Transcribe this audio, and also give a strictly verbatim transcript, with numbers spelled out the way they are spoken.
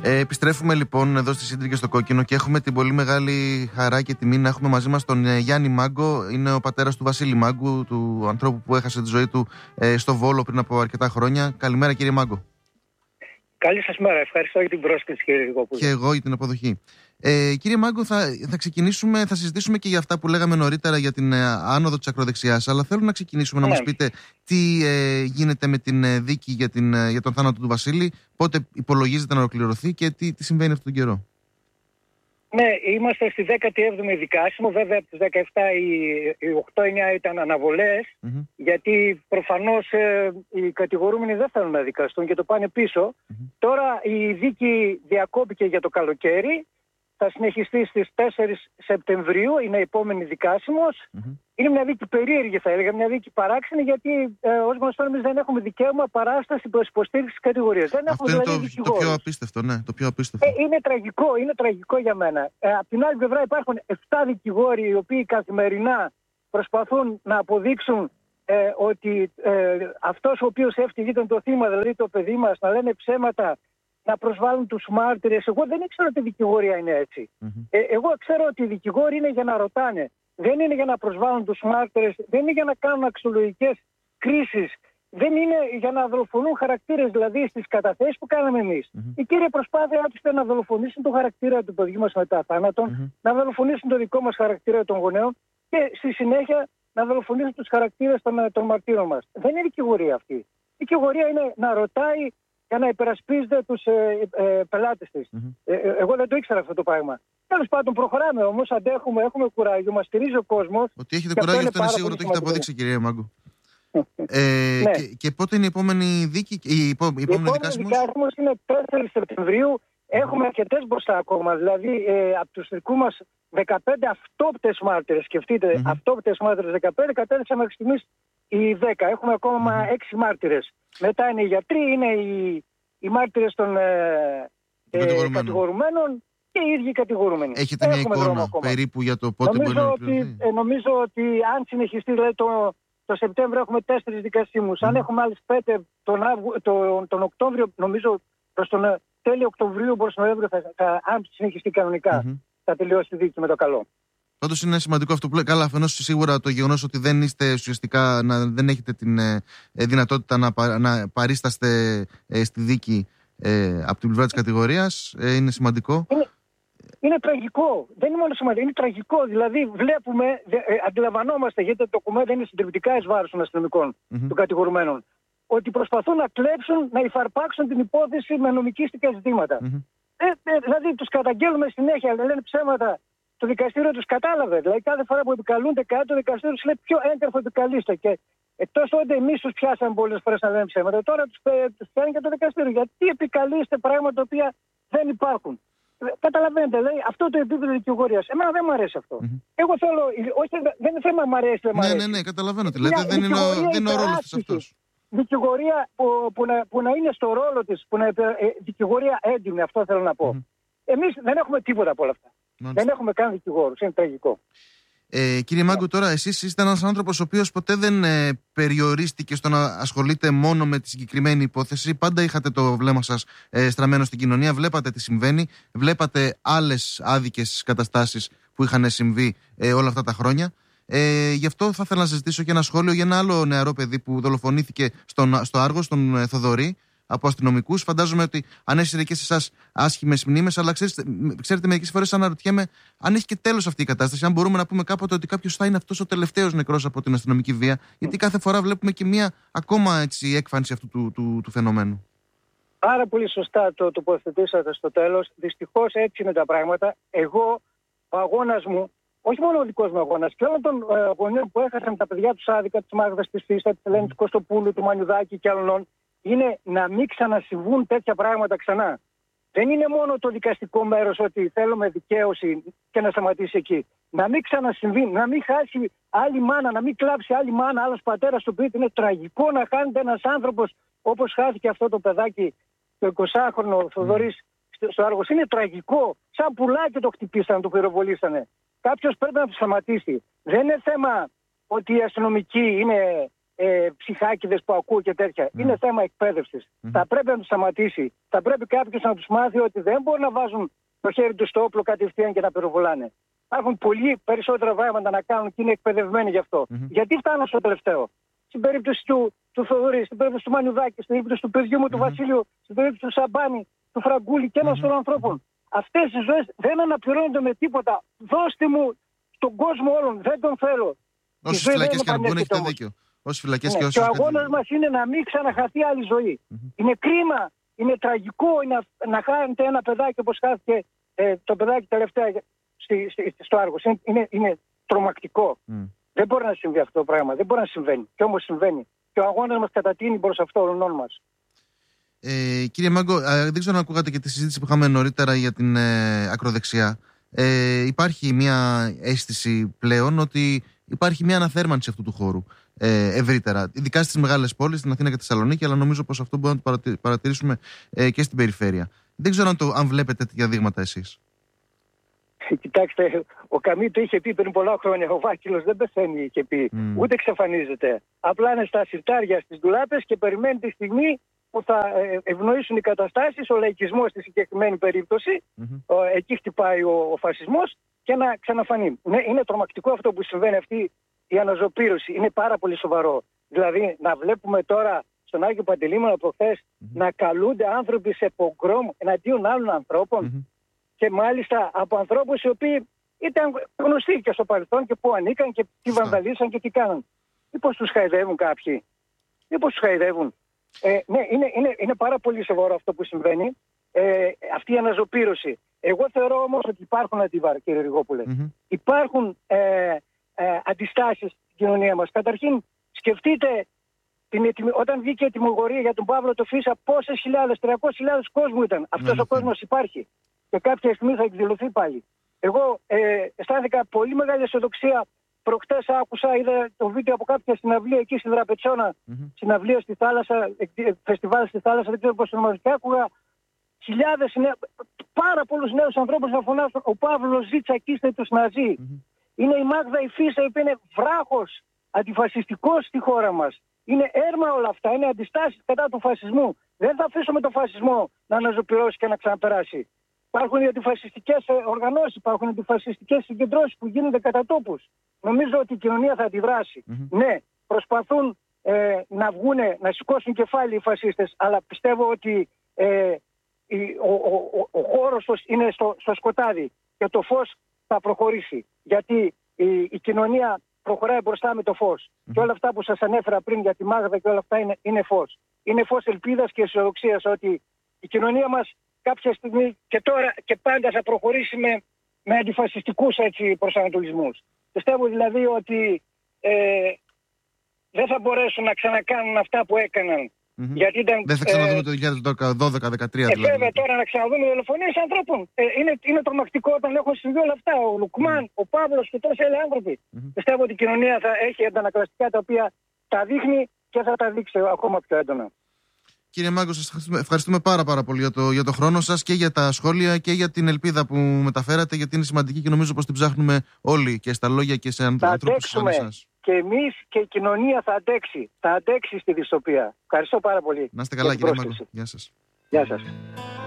Ε, επιστρέφουμε λοιπόν εδώ στη Σύντρη και στο Κόκκινο και έχουμε την πολύ μεγάλη χαρά και τιμή να έχουμε μαζί μας τον ε, Γιάννη Μάγκο. Είναι ο πατέρας του Βασίλη Μάγκου, του ανθρώπου που έχασε τη ζωή του ε, στο Βόλο πριν από αρκετά χρόνια. Καλημέρα, κύριε Μάγκο. Καλή σας μέρα. Ευχαριστώ για την πρόσκληση, κύριε Γρηγοπούλου. Και εγώ για την αποδοχή. Ε, κύριε Μάγκο, θα, θα ξεκινήσουμε, θα συζητήσουμε και για αυτά που λέγαμε νωρίτερα για την ε, άνοδο της ακροδεξιάς. Αλλά θέλω να ξεκινήσουμε ναι. να μας πείτε τι ε, γίνεται με την ε, δίκη για, την, ε, για τον θάνατο του Βασίλη, πότε υπολογίζεται να ολοκληρωθεί και τι, τι συμβαίνει αυτόν τον καιρό. Ναι, είμαστε στη δέκατη έβδομη δικάσιμο. Βέβαια από τις δεκαεπτά οι οκτώ εννιά ήταν αναβολές, mm-hmm. γιατί προφανώς ε, οι κατηγορούμενοι δεν θέλουν να δικαστούν και το πάνε πίσω. Mm-hmm. Τώρα η δίκη διακόπηκε για το καλοκαίρι. Θα συνεχιστεί στις τέσσερις Σεπτεμβρίου, είναι η επόμενη δικάσιμος. Mm-hmm. Είναι μια δίκη περίεργη, θα έλεγα, μια δίκη παράξενη, γιατί ε, ως γνωστό εμείς δεν έχουμε δικαίωμα παράσταση προς υποστήριξη της κατηγορίας. Δεν Αυτό έχουμε, είναι δηλαδή, το, το πιο απίστευτο, ναι. Το πιο απίστευτο. Ε, είναι τραγικό, είναι τραγικό για μένα. Ε, απ' την άλλη πλευρά υπάρχουν επτά δικηγόροι οι οποίοι καθημερινά προσπαθούν να αποδείξουν ε, ότι ε, αυτός ο οποίος έφτυγε ήταν το θύμα, δηλαδή το παιδί μας, να λένε ψέματα, να προσβάλλουν τους μάρτυρες. Εγώ δεν ήξερα ότι η δικηγορία είναι έτσι. Mm-hmm. Ε, εγώ ξέρω ότι οι δικηγόροι είναι για να ρωτάνε. Δεν είναι για να προσβάλλουν τους μάρτυρες, δεν είναι για να κάνουν αξιολογικές κρίσεις, δεν είναι για να δολοφονούν χαρακτήρες, δηλαδή στις καταθέσεις που κάναμε εμείς. Mm-hmm. Η κύρια προσπάθεια τους ήταν να δολοφονήσουν τον χαρακτήρα του παιδιού μας μετά θάνατον, mm-hmm. να δολοφονήσουν το δικό μας χαρακτήρα των γονέων και στη συνέχεια να δολοφονήσουν τους χαρακτήρες των, των μαρτύρων μας. Δεν είναι δικηγορία αυτή. Η δικηγορία είναι να ρωτάει για να υπερασπίζεται τους ε, ε, πελάτες της. Mm-hmm. Ε, ε, εγώ δεν το ήξερα αυτό το πράγμα. Τέλος πάντων, προχωράμε όμως, αντέχουμε, έχουμε κουράγιο, μας στηρίζει ο κόσμος. Ότι έχετε κουράγιο, αυτό είναι σίγουρο, το έχετε αποδείξει, κυρία Μάγκο. ε, ναι. και, και πότε είναι η επόμενη δίκη, η, υπό, η επόμενη δικάσιμος? Η επόμενη είναι τέσσερις Σεπτεμβρίου. Έχουμε αρκετές μπροστά ακόμα. Δηλαδή, ε, από τους δικούς μας δεκαπέντε αυτόπτες μάρτυρες, σκεφτείτε, mm-hmm. αυτόπτες μάρτυρες δεκαπέντε, κατέληξαν μέχρι στιγμής οι δέκα. Έχουμε ακόμα mm-hmm. έξι μάρτυρες. Μετά είναι οι γιατροί, είναι οι, οι μάρτυρες των ε, ε, κατηγορουμένων και οι ίδιοι κατηγορούμενοι. Έχετε μια εικόνα περίπου για το πότε νομίζω μπορεί να ότι, ε, νομίζω ότι αν συνεχιστεί, δηλαδή το, το Σεπτέμβριο έχουμε τέσσερις δικασίμους. Mm. Αν έχουμε άλλες πέντε τον, Αύγου, τον, τον Οκτώβριο, νομίζω προς τον τέλειο Οκτωβρίου, προς τον Νοέμβριο, θα, θα, αν συνεχιστεί κανονικά, mm-hmm. θα τελειώσει τη δίκη με το καλό. Πάντως είναι σημαντικό αυτό που λέει. Καλά, αφενός σίγουρα το γεγονός ότι δεν είστε ουσιαστικά, να, δεν έχετε την ε, δυνατότητα να, να παρίσταστε ε, στη δίκη ε, από την πλευρά της κατηγορίας, ε, είναι σημαντικό. Είναι, είναι τραγικό. Δεν είναι μόνο σημαντικό, είναι τραγικό. Δηλαδή, βλέπουμε, ε, αντιλαμβανόμαστε, γιατί τα ντοκουμέντα είναι συντριπτικά εις βάρος των αστυνομικών, mm-hmm. των κατηγορουμένων, ότι προσπαθούν να κλέψουν, να υφαρπάξουν την υπόθεση με νομικίστικα ζητήματα. Mm-hmm. Ε, ε, δηλαδή, τους καταγγέλνουμε συνέχεια, λένε ψέματα. Το δικαστήριο τους κατάλαβε. Δηλαδή, κάθε φορά που επικαλούνται κάτι, το δικαστήριο τους λέει ποιο έγγραφο επικαλείστε. Και εκτός ότι εμείς τους πιάσαμε πολλές φορές να λένε ψέματα, τώρα τους, τους πιάνει και το δικαστήριο. Γιατί επικαλείστε πράγματα τα οποία δεν υπάρχουν. Καταλαβαίνετε, λέει, αυτό το επίπεδο δικηγορίας. Εμένα δεν μου αρέσει αυτό. Mm-hmm. Εγώ θέλω, όχι, δεν είναι θέμα μ' αρέσει, δεν μ' αρέσει. Ναι, ναι, ναι, καταλαβαίνω τι λέτε. Δεν είναι, δεν είναι ο ρόλος της αυτός. Δικηγορία που, που, να, που να είναι στο ρόλο της, που να, ε, δικηγορία έντιμη, αυτό θέλω να πω. Mm-hmm. Εμείς δεν έχουμε τίποτα από όλα αυτά. Μάλιστα. Δεν έχουμε καν δικηγόρους. Είναι τραγικό. Ε, κύριε Μάγκο, τώρα εσείς είστε ένας άνθρωπος ο οποίος ποτέ δεν ε, περιορίστηκε στο να ασχολείται μόνο με τη συγκεκριμένη υπόθεση. Πάντα είχατε το βλέμμα σας ε, στραμμένο στην κοινωνία. Βλέπατε τι συμβαίνει. Βλέπατε άλλες άδικες καταστάσεις που είχαν συμβεί ε, όλα αυτά τα χρόνια. Ε, γι' αυτό θα ήθελα να σας ζητήσω και ένα σχόλιο για ένα άλλο νεαρό παιδί που δολοφονήθηκε στον, στο Άργος, τον ε, Θοδωρή, από αστυνομικούς. Φαντάζομαι ότι ανέσυρε και σε εσάς άσχημες μνήμες, αλλά ξέρετε, ξέρετε μερικές φορές αναρωτιέμαι αν έχει και τέλος αυτή η κατάσταση. Αν μπορούμε να πούμε κάποτε ότι κάποιος θα είναι αυτός ο τελευταίος νεκρός από την αστυνομική βία, γιατί κάθε φορά βλέπουμε και μία ακόμα έτσι, έκφανση αυτού του, του, του φαινομένου. Πάρα πολύ σωστά το τοποθετήσατε στο τέλος. Δυστυχώς έτσι είναι τα πράγματα. Εγώ, ο αγώνας μου, όχι μόνο ο δικός μου αγώνας, και όλων των ε, γονέων που έχασαν τα παιδιά τους άδικα, της Μάγδας της Φίστα, της Ελένης mm. Κωστοπούλου, του Μανιουδάκη και άλλων, είναι να μην ξανασυμβούν τέτοια πράγματα ξανά. Δεν είναι μόνο το δικαστικό μέρος ότι θέλουμε δικαίωση και να σταματήσει εκεί. Να μην ξανασυμβεί, να μην χάσει άλλη μάνα, να μην κλάψει άλλη μάνα, άλλος πατέρας του σπίτι. Είναι τραγικό να χάνεται ένας άνθρωπος όπως χάθηκε αυτό το παιδάκι, το εικοσάχρονο Θοδωρής mm. στο Άργος. Είναι τραγικό. Σαν πουλάκι το χτυπήσανε, το πυροβολήσανε. Κάποιος πρέπει να το σταματήσει. Δεν είναι θέμα ότι οι αστυνομικοί είναι ε, ψυχάκιδες που ακούω και τέτοια. Mm. Είναι θέμα εκπαίδευσης. Mm. Θα πρέπει να τους σταματήσει. Θα πρέπει κάποιος να τους μάθει ότι δεν μπορούν να βάζουν το χέρι τους στο όπλο κατευθείαν και να πυροβολάνε. Υπάρχουν πολύ περισσότερα πράγματα να κάνουν και είναι εκπαιδευμένοι γι' αυτό. Mm-hmm. Γιατί φτάνω στο τελευταίο. Στην περίπτωση του, του Θοδωρή, στην περίπτωση του Μανιουδάκη, στην περίπτωση του παιδιού μου του mm-hmm. Βασίλειου, στην περίπτωση του Σαμπάνη, του Φραγκούλη και ένας mm-hmm. των ανθρώπων. Mm-hmm. Αυτές οι ζωές δεν αναπληρώνονται με τίποτα. Δώστε μου τον κόσμο όλων. Δεν τον θέλω. Όσες φυλακές και αν μπουν, έχετε δίκιο. Όσες φυλακές ναι. και όσες. Και ο αγώνας μας είναι να μην ξαναχαθεί άλλη ζωή. Mm-hmm. Είναι κρίμα, είναι τραγικό είναι να χάνετε ένα παιδάκι όπως χάθηκε ε, το παιδάκι τελευταία στη, στη, στο Άργος. Είναι, είναι, είναι τρομακτικό. Mm. Δεν μπορεί να συμβεί αυτό το πράγμα. Δεν μπορεί να συμβαίνει. Και όμως συμβαίνει. Και ο αγώνας μας κατατείνει προς αυτό όλων μας. Ε, κύριε Μάγκο, δεν ξέρω αν ακούγατε και τη συζήτηση που είχαμε νωρίτερα για την ε, ακροδεξιά. Ε, υπάρχει μια αίσθηση πλέον ότι υπάρχει μια αναθέρμανση αυτού του χώρου ε, ευρύτερα. Ειδικά στις μεγάλες πόλεις, στην Αθήνα και τη Θεσσαλονίκη, αλλά νομίζω πως αυτό μπορούμε να το παρατηρήσουμε ε, και στην περιφέρεια. Δεν ξέρω αν, το, αν βλέπετε τέτοια δείγματα εσείς. Κοιτάξτε, ο Καμί το είχε πει πριν πολλά χρόνια. Ο Βάκυλος δεν πεθαίνει, είχε πει. Mm. Ούτε εξαφανίζεται. Απλά είναι στα συρτάρια, στις ντουλάπες και περιμένει τη στιγμή που θα ευνοήσουν οι καταστάσεις, ο λαϊκισμός στη συγκεκριμένη περίπτωση. Mm-hmm. Εκεί χτυπάει ο, ο φασισμός και να ξαναφανεί. Ναι, είναι τρομακτικό αυτό που συμβαίνει, αυτή η αναζωπήρωση. Είναι πάρα πολύ σοβαρό. Δηλαδή, να βλέπουμε τώρα στον Άγιο Παντελήμωνα προχθές mm-hmm. να καλούνται άνθρωποι σε πογκρόμ εναντίον άλλων ανθρώπων. Mm-hmm. Και μάλιστα από ανθρώπους οι οποίοι ήταν γνωστοί και στο παρελθόν και που ανήκαν και τι βανδαλίσαν και τι κάναν. Μήπως τους χαϊδεύουν κάποιοι. Μήπως τους χαϊδεύουν. Ε, ναι, είναι, είναι, είναι πάρα πολύ σοβαρό αυτό που συμβαίνει. Ε, αυτή η αναζωπήρωση. Εγώ θεωρώ όμως ότι υπάρχουν αντίβαρα, κύριε Ριγόπουλε. Mm-hmm. Υπάρχουν ε, ε, αντιστάσεις στην κοινωνία μας. Καταρχήν, σκεφτείτε την ετοιμ... όταν βγήκε η τιμωρία για τον Παύλο το Φίσα, πόσες χιλιάδες, τριακόσιες χιλιάδες κόσμου ήταν. Αυτός mm-hmm. ο κόσμος υπάρχει. Και κάποια στιγμή θα εκδηλωθεί πάλι. Εγώ ε, αισθάνθηκα πολύ μεγάλη αισιοδοξία. Προχτές άκουσα, είδα το βίντεο από κάποια συναυλία εκεί στη Δραπετσόνα. Mm-hmm. Συναυλία στη θάλασσα, φεστιβάλ στη θάλασσα, δεν ξέρω πώς το ονομάζεται. Και άκουγα χιλιάδες, πάρα πολλούς νέους ανθρώπους να φωνάσουν «Ο Παύλος ζει, τσακίστε τους Ναζί». Mm-hmm. Είναι η Μάγδα η Φίσα, η οποία είναι βράχος αντιφασιστικός στη χώρα μας. Είναι έρμα όλα αυτά, είναι αντιστάσεις κατά του φασισμού. Δεν θα αφήσουμε τον φασισμό να αναζωπυρώσει και να ξαναπεράσει. Υπάρχουν οι αντιφασιστικές οργανώσεις, υπάρχουν οι αντιφασιστικές συγκεντρώσεις που γίνονται κατά τόπους. Νομίζω ότι η κοινωνία θα αντιδράσει. Mm-hmm. Ναι, προσπαθούν ε, να βγούνε, να σηκώσουν κεφάλι οι φασίστες, αλλά πιστεύω ότι ε, η, ο, ο, ο, ο χώρος είναι στο, στο σκοτάδι και το φως θα προχωρήσει. Γιατί η, η κοινωνία προχωράει μπροστά με το φως. Mm-hmm. Και όλα αυτά που σας ανέφερα πριν για τη Μάγδα και όλα αυτά είναι, είναι φως. Είναι φως ελπίδας και αισιοδοξίας ότι η κοινωνία μας κάποια στιγμή και τώρα και πάντα θα προχωρήσει με, με αντιφασιστικούς έτσι, προσανατολισμούς. Πιστεύω δηλαδή ότι ε, δεν θα μπορέσουν να ξανακάνουν αυτά που έκαναν. Mm-hmm. Γιατί ήταν, δεν θα ξαναδούμε ε, το δύο χιλιάδες δώδεκα δεκατρία δηλαδή. Βέβαια τώρα να ξαναδούμε δολοφονίες ανθρώπων. Ε, είναι, είναι τρομακτικό όταν έχουν συμβεί όλα αυτά. Ο Λουκμάν, mm-hmm. ο Παύλος και τόσοι άλλοι άνθρωποι. Mm-hmm. Πιστεύω ότι η κοινωνία θα έχει αντανακλαστικά τα οποία τα δείχνει και θα τα δείξει ακόμα πιο έντονα. Κύριε Μάγκο, σας ευχαριστούμε, ευχαριστούμε πάρα, πάρα πολύ για το, για το χρόνο σας και για τα σχόλια και για την ελπίδα που μεταφέρατε, γιατί είναι σημαντική και νομίζω πως την ψάχνουμε όλοι και στα λόγια και σε ανθρώπους σαν εσάς. Και εμείς και η κοινωνία θα αντέξει. Θα αντέξει στη δυστοπία. Ευχαριστώ πάρα πολύ. Να είστε καλά, κύριε Μάγκο. Γεια σας. Γεια σας.